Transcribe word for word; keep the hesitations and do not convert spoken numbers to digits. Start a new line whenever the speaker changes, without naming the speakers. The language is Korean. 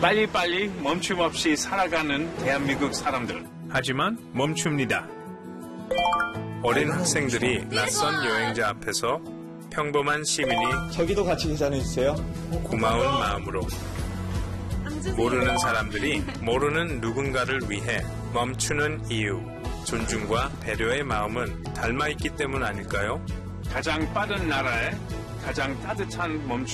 빨리빨리 멈춤 없이 살아가는 대한민국 사람들.
하지만 멈춥니다. 어린 학생들이 낯선 여행자 앞에서 평범한 시민이
저기도 같이 계산해주세요.
고마운 마음으로 모르는 사람들이 모르는 누군가를 위해 멈추는 이유, 존중과 배려의 마음은 닮아있기 때문 아닐까요?
가장 빠른 나라에 가장 따뜻한 멈춤